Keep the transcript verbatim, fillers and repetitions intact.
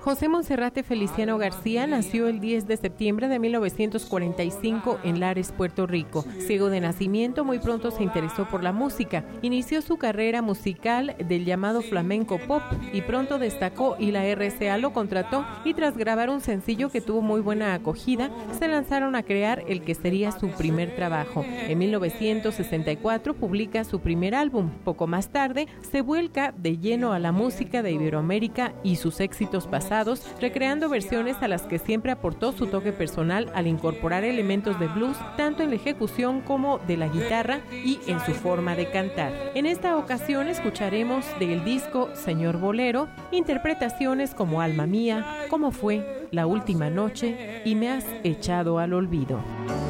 José Monserrate Feliciano García nació el diez de septiembre de mil novecientos cuarenta y cinco en Lares, Puerto Rico. Ciego de nacimiento, muy pronto se interesó por la música. Inició su carrera musical del llamado flamenco pop y pronto destacó y la R C A lo contrató, y tras grabar un sencillo que tuvo muy buena acogida, se lanzaron a crear el que sería su primer trabajo. En mil novecientos sesenta y cuatro publica su primer álbum. Poco más tarde se vuelca de lleno a la música de Iberoamérica y sus éxitos pasados, recreando versiones a las que siempre aportó su toque personal al incorporar elementos de blues tanto en la ejecución como de la guitarra y en su forma de cantar. En esta ocasión escucharemos del disco Señor Bolero interpretaciones como Alma Mía, Cómo fue, La Última Noche y Me has echado al olvido.